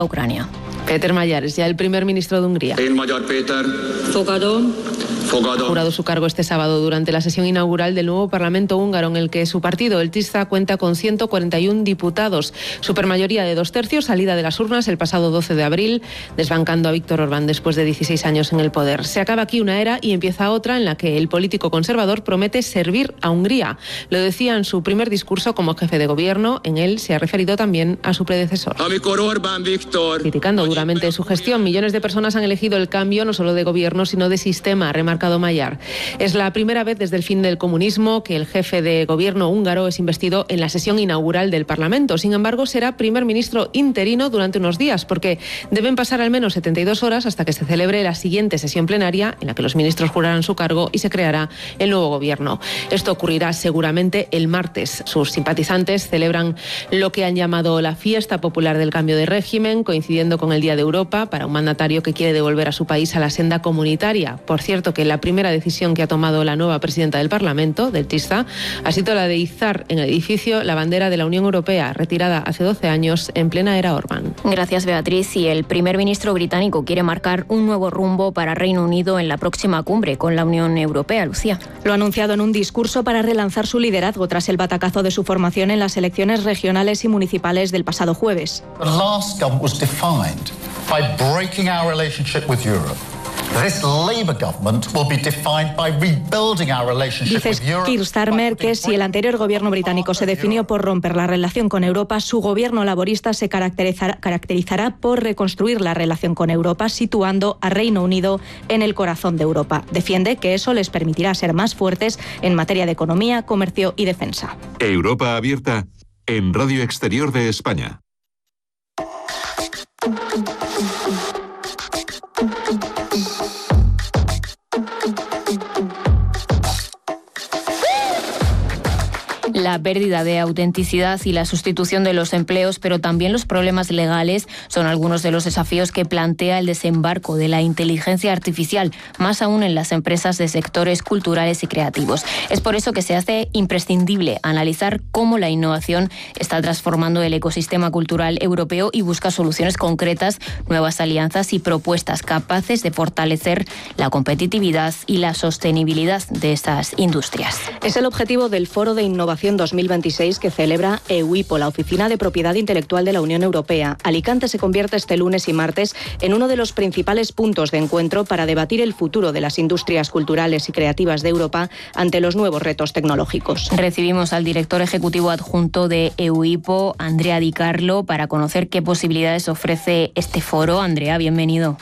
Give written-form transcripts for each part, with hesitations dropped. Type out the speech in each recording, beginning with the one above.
Ucrania. Péter Mayares, ya el primer ministro de Hungría. Ha jurado su cargo este sábado durante la sesión inaugural del nuevo Parlamento húngaro, en el que su partido, el TISZA, cuenta con 141 diputados, supermayoría de 2/3, salida de las urnas el pasado 12 de abril, desbancando a Viktor Orbán después de 16 años en el poder. Se acaba aquí una era y empieza otra en la que el político conservador promete servir a Hungría. Lo decía en su primer discurso como jefe de gobierno. En él se ha referido también a su predecesor. Criticando duramente su gestión, millones de personas han elegido el cambio no solo de gobierno, sino de sistema, ha remarcado Mayar. Es la primera vez desde el fin del comunismo que el jefe de gobierno húngaro es investido en la sesión inaugural del Parlamento. Sin embargo, será primer ministro interino durante unos días, porque deben pasar al menos 72 horas hasta que se celebre la siguiente sesión plenaria, en la que los ministros jurarán su cargo y se creará el nuevo gobierno. Esto ocurrirá seguramente el martes. Sus simpatizantes celebran lo que han llamado la fiesta popular del cambio de régimen, coincidiendo con el Día de Europa, para un mandatario que quiere devolver a su país a la senda comunitaria. Por cierto, que la primera decisión que ha tomado la nueva presidenta del Parlamento, del TISZA, ha sido la de izar en el edificio la bandera de la Unión Europea, retirada hace 12 años en plena era Orbán. Gracias, Beatriz. Y el primer ministro británico quiere marcar un nuevo rumbo para Reino Unido en la próxima cumbre con la Unión Europea. Lucía. Lo ha anunciado en un discurso para relanzar su liderazgo tras el batacazo de su formación en las elecciones regionales y municipales del pasado jueves. The last government was defined by breaking our relationship with Europe. This Labour government will be defined by rebuilding our relationship with Europe. Dice Keir Starmer que si el anterior gobierno británico se definió por romper la relación con Europa, su gobierno laborista se caracterizará por reconstruir la relación con Europa, situando a Reino Unido en el corazón de Europa. Defiende que eso les permitirá ser más fuertes en materia de economía, comercio y defensa. Europa abierta en Radio Exterior de España. La pérdida de autenticidad y la sustitución de los empleos, pero también los problemas legales, son algunos de los desafíos que plantea el desembarco de la inteligencia artificial, más aún en las empresas de sectores culturales y creativos. Es por eso que se hace imprescindible analizar cómo la innovación está transformando el ecosistema cultural europeo y busca soluciones concretas, nuevas alianzas y propuestas capaces de fortalecer la competitividad y la sostenibilidad de estas industrias. Es el objetivo del Foro de Innovación 2026 que celebra EUIPO, la Oficina de Propiedad Intelectual de la Unión Europea. Alicante se convierte este lunes y martes en uno de los principales puntos de encuentro para debatir el futuro de las industrias culturales y creativas de Europa ante los nuevos retos tecnológicos. Recibimos al director ejecutivo adjunto de EUIPO, Andrea Di Carlo, para conocer qué posibilidades ofrece este foro. Andrea, bienvenido.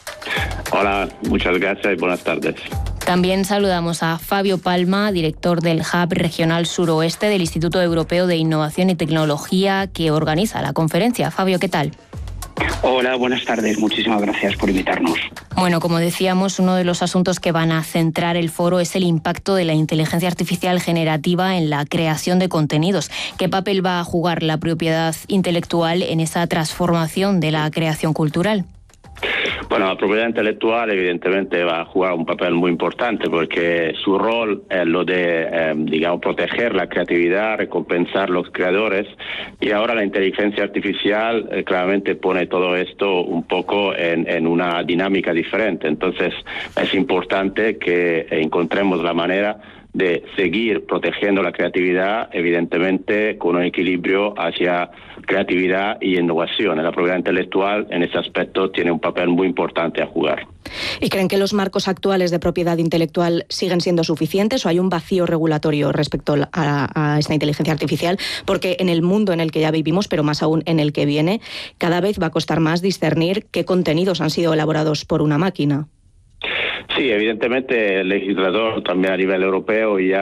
Hola, muchas gracias y buenas tardes. También saludamos a Fabio Palma, director del Hub Regional Suroeste del Instituto Europeo de Innovación y Tecnología, que organiza la conferencia. Fabio, ¿qué tal? Hola, buenas tardes. Muchísimas gracias por invitarnos. Bueno, como decíamos, uno de los asuntos que van a centrar el foro es el impacto de la inteligencia artificial generativa en la creación de contenidos. ¿Qué papel va a jugar la propiedad intelectual en esa transformación de la creación cultural? Bueno, la propiedad intelectual evidentemente va a jugar un papel muy importante porque su rol es lo de, proteger la creatividad, recompensar los creadores, y ahora la inteligencia artificial claramente pone todo esto un poco en una dinámica diferente. Entonces es importante que encontremos la manera de seguir protegiendo la creatividad, evidentemente con un equilibrio hacia creatividad y innovación. La propiedad intelectual en ese aspecto tiene un papel muy importante a jugar. ¿Y creen que los marcos actuales de propiedad intelectual siguen siendo suficientes o hay un vacío regulatorio respecto a esta inteligencia artificial? Porque en el mundo en el que ya vivimos, pero más aún en el que viene, cada vez va a costar más discernir qué contenidos han sido elaborados por una máquina. Sí, evidentemente el legislador también a nivel europeo ya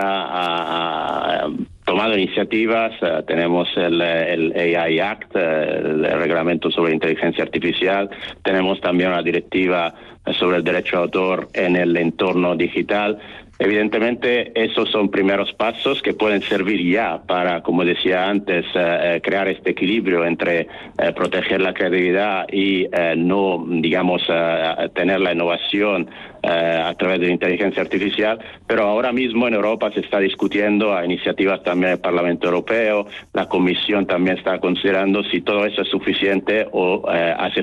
ha tomado iniciativas. Tenemos el AI Act, el reglamento sobre inteligencia artificial. Tenemos también una directiva sobre el derecho de autor en el entorno digital. Evidentemente, esos son primeros pasos que pueden servir ya para, como decía antes, crear este equilibrio entre proteger la creatividad y no, digamos, tener la innovación a través de la inteligencia artificial, pero ahora mismo en Europa se está discutiendo a iniciativas también del Parlamento Europeo, la Comisión también está considerando si todo eso es suficiente o hace